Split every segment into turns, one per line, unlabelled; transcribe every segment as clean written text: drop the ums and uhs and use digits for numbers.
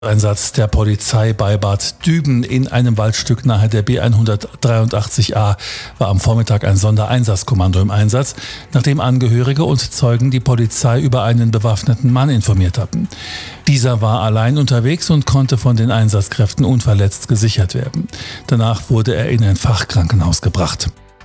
Einsatz der Polizei bei Bad Düben in einem Waldstück nahe der B183a war am Vormittag ein Sondereinsatzkommando im Einsatz, nachdem Angehörige und Zeugen die Polizei über einen bewaffneten Mann informiert hatten. Dieser war allein unterwegs und konnte von den Einsatzkräften unverletzt gesichert werden. Danach wurde er in ein Fachkrankenhaus gebracht.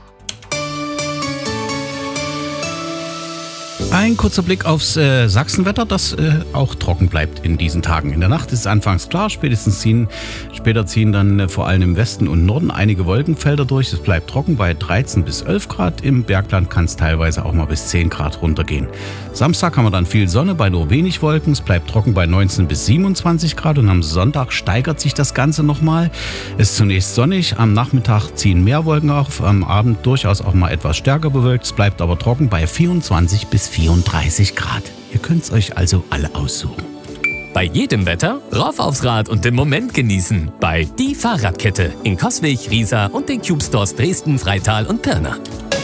Ein kurzer Blick aufs Sachsenwetter, das auch trocken bleibt in diesen Tagen. In der Nacht ist es anfangs klar, später ziehen dann vor allem im Westen und Norden einige Wolkenfelder durch. Es bleibt trocken bei 13 bis 11 Grad. Im Bergland kann es teilweise auch mal bis 10 Grad runtergehen. Samstag haben wir dann viel Sonne bei nur wenig Wolken. Es bleibt trocken bei 19 bis 27 Grad und am Sonntag steigert sich das Ganze nochmal. Es ist zunächst sonnig, am Nachmittag ziehen mehr Wolken auf, am Abend durchaus auch mal etwas stärker bewölkt. Es bleibt aber trocken bei 24 bis 34 Grad. Ihr könnt es euch also alle aussuchen.
Bei jedem Wetter rauf aufs Rad und den Moment genießen. Bei Die Fahrradkette in Coswig, Riesa und den Cube Stores Dresden, Freital und Pirna.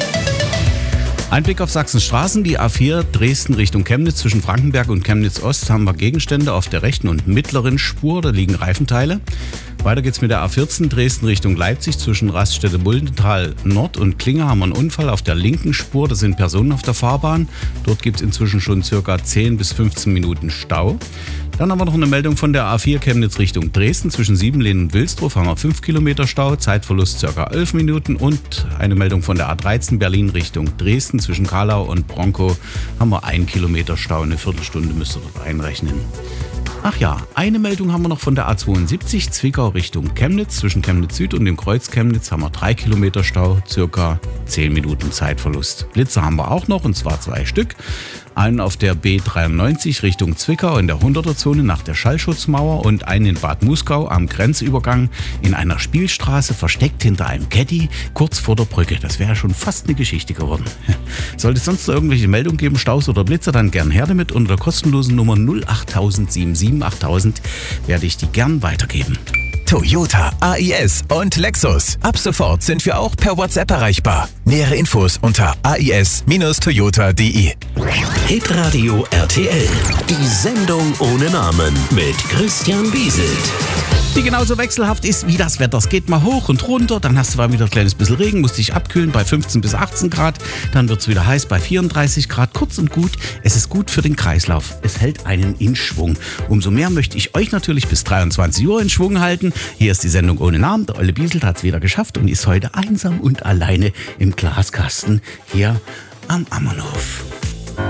Ein Blick auf Sachsens Straßen, die A4 Dresden Richtung Chemnitz. Zwischen Frankenberg und Chemnitz Ost haben wir Gegenstände auf der rechten und mittleren Spur, da liegen Reifenteile. Weiter geht's mit der A14 Dresden Richtung Leipzig. Zwischen Raststätte Muldental Nord und Klinge haben wir einen Unfall auf der linken Spur. Da sind Personen auf der Fahrbahn. Dort gibt's inzwischen schon circa 10 bis 15 Minuten Stau. Dann haben wir noch eine Meldung von der A4 Chemnitz Richtung Dresden. Zwischen Siebenlehn und Wilsdruf haben wir 5 Kilometer Stau, Zeitverlust ca. 11 Minuten. Und eine Meldung von der A13 Berlin Richtung Dresden. Zwischen Karlau und Bronkow haben wir 1 Kilometer Stau. Eine Viertelstunde müsst ihr dort einrechnen. Ach ja, eine Meldung haben wir noch von der A72 Zwickau Richtung Chemnitz. Zwischen Chemnitz Süd und dem Kreuz Chemnitz haben wir 3 Kilometer Stau, circa 10 Minuten Zeitverlust. Blitze haben wir auch noch, und zwar 2 Stück. Einen auf der B93 Richtung Zwickau in der 100er-Zone nach der Schallschutzmauer und einen in Bad Muskau am Grenzübergang in einer Spielstraße versteckt hinter einem Caddy kurz vor der Brücke. Das wäre schon fast eine Geschichte geworden. Sollte es sonst noch irgendwelche Meldungen geben, Staus oder Blitze, dann gern her damit. Unter der kostenlosen Nummer 08077 8000 werde ich die gern weitergeben.
Toyota, AIS und Lexus. Ab sofort sind wir auch per WhatsApp erreichbar. Nähere Infos unter ais-toyota.de.
Hitradio RTL. Die Sendung ohne Namen mit Christian Bieselt.
Die genauso wechselhaft ist wie das Wetter. Es geht mal hoch und runter, dann hast du mal wieder ein kleines bisschen Regen, musst dich abkühlen bei 15 bis 18 Grad, dann wird es wieder heiß bei 34 Grad. Kurz und gut, es ist gut für den Kreislauf. Es hält einen in Schwung. Umso mehr möchte ich euch natürlich bis 23 Uhr in Schwung halten. Hier ist die Sendung ohne Namen. Der Olle Bieselt hat es wieder geschafft und ist heute einsam und alleine im Glaskasten hier am Ammerhof.